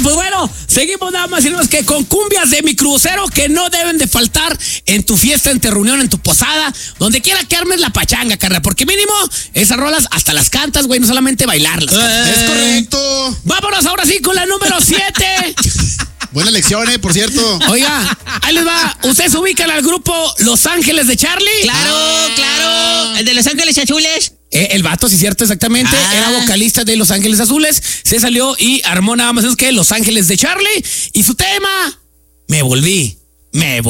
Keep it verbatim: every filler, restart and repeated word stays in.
pues bueno, seguimos nada más y nada más que con cumbias de mi crucero que no deben de faltar en tu fiesta, en tu reunión, en tu posada, donde quiera que armes la pachanga, carnal, porque mínimo esas rolas hasta las cantas, güey, no solamente bailarlas. Eh, es correcto. Vámonos ahora sí con la número siete. Buena elección, eh, por cierto. Oiga, ahí les va. ¿Ustedes ubican al grupo Los Ángeles de Charlie? Claro, Ah. claro. El de Los Ángeles Azules. Eh, el vato, sí, cierto, exactamente. Ah. Era vocalista de Los Ángeles Azules. Se salió y armó nada más es que Los Ángeles de Charlie. Y su tema, me volví, me volví.